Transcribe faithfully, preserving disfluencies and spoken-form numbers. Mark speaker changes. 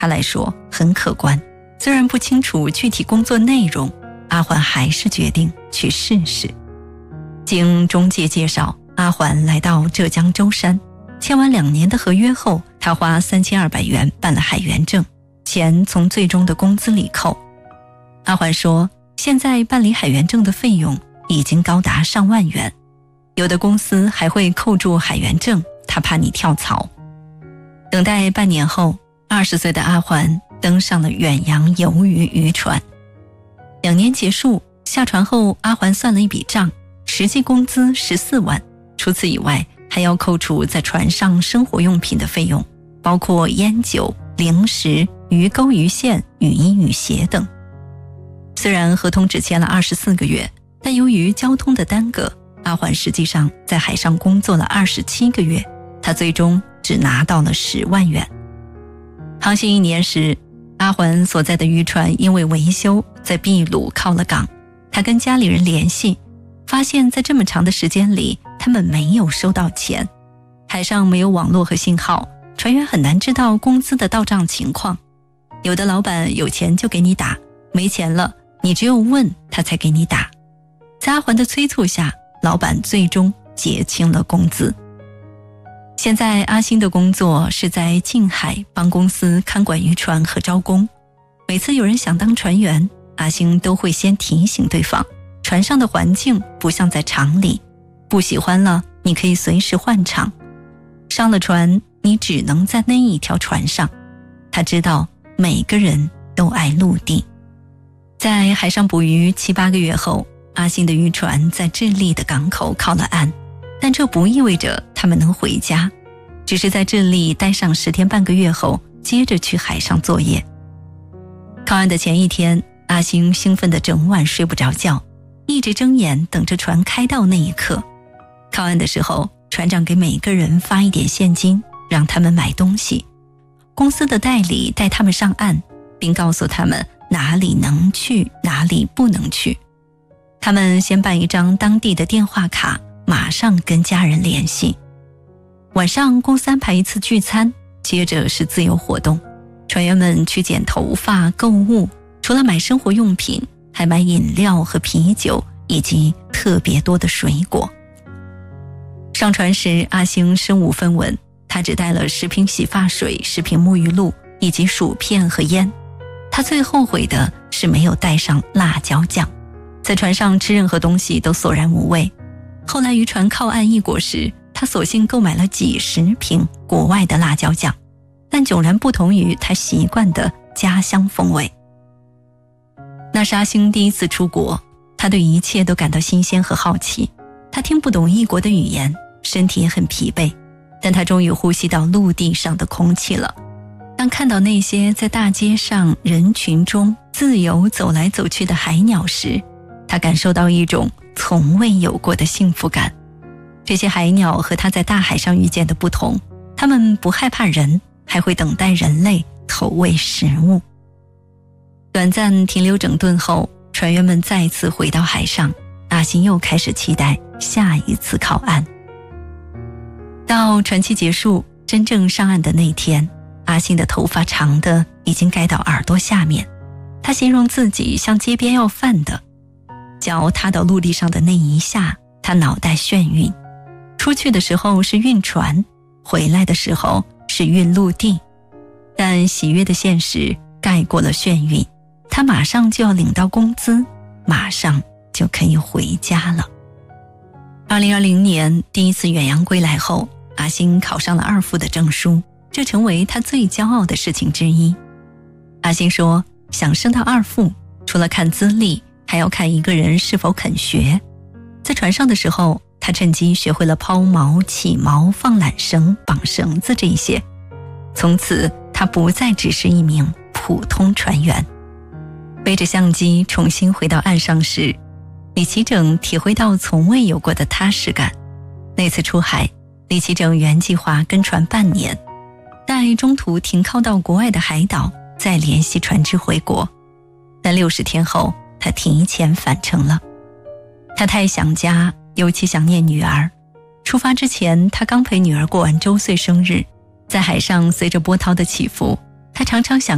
Speaker 1: 他来说很可观。虽然不清楚具体工作内容，阿环还是决定去试试。经中介介绍，阿环来到浙江舟山，签完两年的合约后，他花三千二百元办了海员证，钱从最终的工资里扣。阿环说，现在办理海员证的费用已经高达上万元，有的公司还会扣住海员证，他怕你跳槽。等待半年后，二十岁的阿环登上了远洋游鱼渔船。两年结束，下船后阿环算了一笔账，实际工资十四万，除此以外还要扣除在船上生活用品的费用，包括烟酒、零食、鱼钩鱼线、雨衣雨鞋等。虽然合同只签了二十四个月，但由于交通的耽搁，阿环实际上在海上工作了二十七个月，他最终只拿到了十万元。航行一年时，阿环所在的渔船因为维修在秘鲁靠了港，他跟家里人联系，发现在这么长的时间里他们没有收到钱。海上没有网络和信号，船员很难知道工资的到账情况，有的老板有钱就给你打，没钱了你只有问他才给你打。在阿环的催促下，老板最终结清了工资。现在阿星的工作是在近海帮公司看管渔船和招工。每次有人想当船员，阿星都会先提醒对方，船上的环境不像在厂里，不喜欢了你可以随时换厂，上了船你只能在那一条船上。他知道每个人都爱陆地。在海上捕鱼七八个月后，阿星的渔船在智利的港口靠了岸，但这不意味着他们能回家，只是在智利待上十天半个月后，接着去海上作业。靠岸的前一天，阿星兴奋得整晚睡不着觉，一直睁眼等着船开到那一刻。靠岸的时候，船长给每个人发一点现金，让他们买东西。公司的代理带他们上岸，并告诉他们哪里能去，哪里不能去。他们先办一张当地的电话卡，马上跟家人联系。晚上公司安排一次聚餐，接着是自由活动。船员们去剪头发、购物，除了买生活用品，还买饮料和啤酒，以及特别多的水果。上船时，阿星身无分文，他只带了十瓶洗发水、十瓶沐浴露以及薯片和烟。他最后悔的是没有带上辣椒酱，在船上吃任何东西都索然无味。后来渔船靠岸异国时，他索性购买了几十瓶国外的辣椒酱，但迥然不同于他习惯的家乡风味。那是阿星第一次出国，他对一切都感到新鲜和好奇。他听不懂异国的语言，身体也很疲惫，但他终于呼吸到陆地上的空气了。当看到那些在大街上人群中自由走来走去的海鸟时，他感受到一种从未有过的幸福感。这些海鸟和他在大海上遇见的不同，它们不害怕人，还会等待人类投喂食物。短暂停留整顿后，船员们再次回到海上，阿星又开始期待下一次靠岸。到船期结束，真正上岸的那天，阿星的头发长的已经盖到耳朵下面，他形容自己像街边要饭的。脚踏到陆地上的那一下，他脑袋眩晕。出去的时候是运船，回来的时候是运陆地，但喜悦的现实盖过了眩晕，他马上就要领到工资，马上就可以回家了。二零二零年第一次远洋归来后，阿星考上了二副的证书，这成为他最骄傲的事情之一。阿星说，想升到二副，除了看资历，还要看一个人是否肯学。在船上的时候，他趁机学会了抛锚、起锚、放缆绳、绑绳子这些。从此，他不再只是一名普通船员。背着相机重新回到岸上时，李奇整体会到从未有过的踏实感。那次出海，李奇整原计划跟船半年，待中途停靠到国外的海岛，再联系船只回国。但六十天后，他提前返程了。他太想家，尤其想念女儿。出发之前，他刚陪女儿过完周岁生日，在海上随着波涛的起伏，他常常想